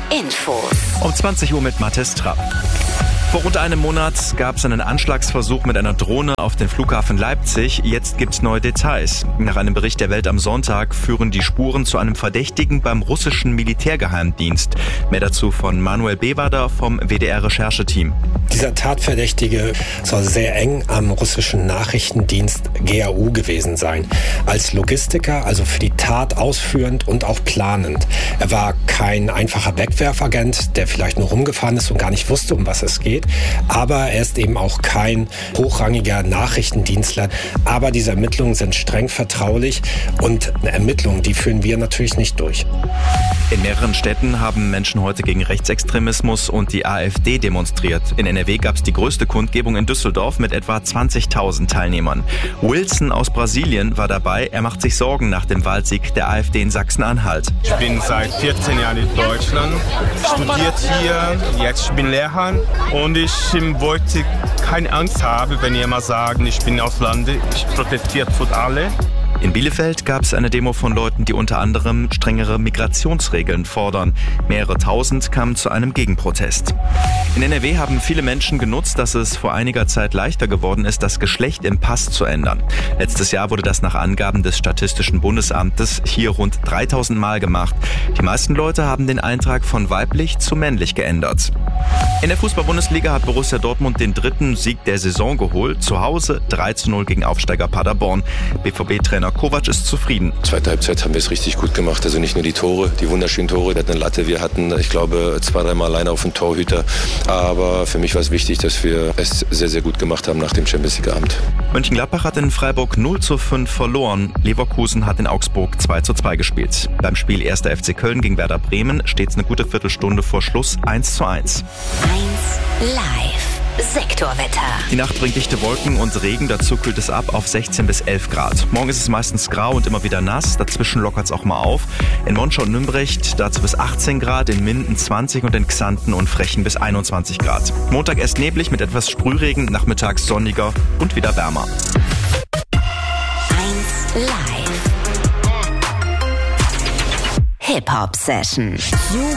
Infos. Um 20 Uhr mit Mathis Trapp. Vor rund einem Monat gab es einen Anschlagsversuch mit einer Drohne auf den Flughafen Leipzig. Jetzt gibt es neue Details. Nach einem Bericht der Welt am Sonntag führen die Spuren zu einem Verdächtigen beim russischen Militärgeheimdienst. Mehr dazu von Manuel Bewader vom WDR-Rechercheteam. Dieser Tatverdächtige soll sehr eng am russischen Nachrichtendienst GRU gewesen sein. Als Logistiker, also für die Tat ausführend und auch planend. Er war kein einfacher Wegwerfagent, der vielleicht nur rumgefahren ist und gar nicht wusste, um was es geht. Aber er ist eben auch kein hochrangiger Nachrichtendienstler. Aber diese Ermittlungen sind streng vertraulich und Ermittlungen, die führen wir natürlich nicht durch. In mehreren Städten haben Menschen heute gegen Rechtsextremismus und die AfD demonstriert. In NRW gab es die größte Kundgebung in Düsseldorf mit etwa 20.000 Teilnehmern. Wilson aus Brasilien war dabei. Er macht sich Sorgen nach dem Wahlsieg der AfD in Sachsen-Anhalt. Ich bin seit 14 Jahren in Deutschland, studiert hier, jetzt bin Lehrer und ich wollte keine Angst haben, wenn jemand sagt, ich bin aus Lande, ich protestiere für alle. In Bielefeld gab es eine Demo von Leuten, die unter anderem strengere Migrationsregeln fordern. Mehrere tausend kamen zu einem Gegenprotest. In NRW haben viele Menschen genutzt, dass es vor einiger Zeit leichter geworden ist, das Geschlecht im Pass zu ändern. Letztes Jahr wurde das nach Angaben des Statistischen Bundesamtes hier rund 3000 Mal gemacht. Die meisten Leute haben den Eintrag von weiblich zu männlich geändert. In der Fußball-Bundesliga hat Borussia Dortmund den dritten Sieg der Saison geholt. Zu Hause 3:0 gegen Aufsteiger Paderborn. BVB-Trainer Kovac ist zufrieden. Zweite Halbzeit haben wir es richtig gut gemacht. Also nicht nur die Tore, die wunderschönen Tore. Wir hatten eine Latte, wir hatten, ich glaube, 2-3 Mal alleine auf den Torhüter. Aber für mich war es wichtig, dass wir es sehr, sehr gut gemacht haben nach dem Champions-League-Abend. Mönchengladbach hat in Freiburg 0:5 verloren. Leverkusen hat in Augsburg 2:2 gespielt. Beim Spiel 1. FC Köln gegen Werder Bremen steht es eine gute Viertelstunde vor Schluss 1:1. 1 Live. Sektorwetter. Die Nacht bringt dichte Wolken und Regen, dazu kühlt es ab auf 16 bis 11 Grad. Morgen ist es meistens grau und immer wieder nass, dazwischen lockert es auch mal auf. In Monschau und Nümbrecht dazu bis 18 Grad, in Minden 20 und in Xanten und Frechen bis 21 Grad. Montag erst neblig mit etwas Sprühregen, nachmittags sonniger und wieder wärmer. 1 Live. Hip-Hop-Session.